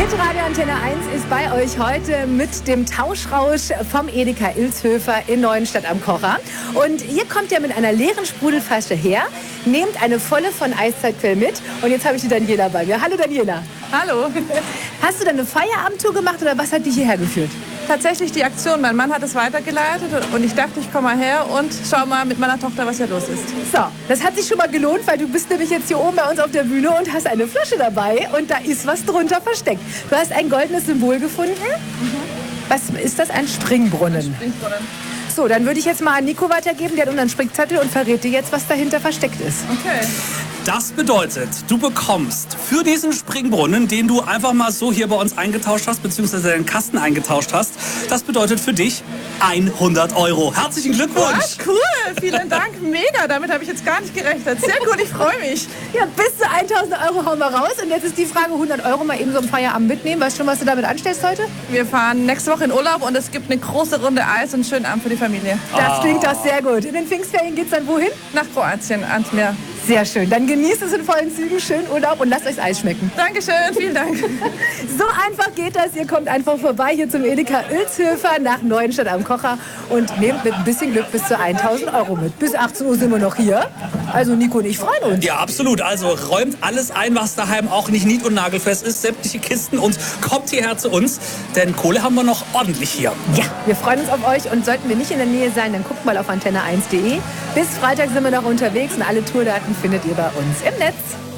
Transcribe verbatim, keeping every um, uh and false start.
Hitradio Antenne eins ist bei euch heute mit dem Tauschrausch vom Edeka Ilshöfer in Neuenstadt am Kocher. Und ihr kommt ja mit einer leeren Sprudelflasche her, nehmt eine volle von Eiszeitquell mit. Und jetzt habe ich die Daniela bei mir. Hallo Daniela. Hallo. Hast du dann eine Feierabendtour gemacht oder was hat dich hierher geführt? Tatsächlich die Aktion. Mein Mann hat es weitergeleitet und ich dachte, ich komme mal her und schau mal mit meiner Tochter, was hier los ist. So, das hat sich schon mal gelohnt, weil du bist nämlich jetzt hier oben bei uns auf der Bühne und hast eine Flasche dabei und da ist was drunter versteckt. Du hast ein goldenes Symbol gefunden. Mhm. Was ist das? Ein Springbrunnen. Ein Springbrunnen. So, dann würde ich jetzt mal an Nico weitergeben, der hat unseren Sprichzettel und verrät dir jetzt, was dahinter versteckt ist. Okay. Das bedeutet, du bekommst für diesen Springbrunnen, den du einfach mal so hier bei uns eingetauscht hast, beziehungsweise deinen Kasten eingetauscht hast, das bedeutet für dich hundert Euro. Herzlichen Glückwunsch! Was? Cool, vielen Dank, mega, damit habe ich jetzt gar nicht gerechnet. Sehr gut, ich freue mich. Ja, bis zu tausend Euro hauen wir raus und jetzt ist die Frage, hundert Euro mal eben so im Feierabend mitnehmen. Weißt du schon, was du damit anstellst heute? Wir fahren nächste Woche in Urlaub und es gibt eine große Runde Eis und einen schönen Abend für die Familie. Das klingt doch sehr gut. In den Pfingstferien geht's dann wohin? Nach Kroatien, ans Meer. Sehr schön. Dann genießt es in vollen Zügen, schönen Urlaub und lasst euch das Eis schmecken. Dankeschön, vielen Dank. So einfach geht das. Ihr kommt einfach vorbei hier zum Edeka Ilshöfer nach Neuenstadt am Kocher und nehmt mit ein bisschen Glück bis zu tausend Euro mit. Bis achtzehn Uhr sind wir noch hier. Also Nico und ich freuen uns. Ja, absolut. Also räumt alles ein, was daheim auch nicht nied- und nagelfest ist, sämtliche Kisten und kommt hierher zu uns, denn Kohle haben wir noch ordentlich hier. Ja, wir freuen uns auf euch und sollten wir nicht in der Nähe sein, dann guckt mal auf antenne eins punkt de. Bis Freitag sind wir noch unterwegs und alle Tourdaten findet ihr bei uns im Netz.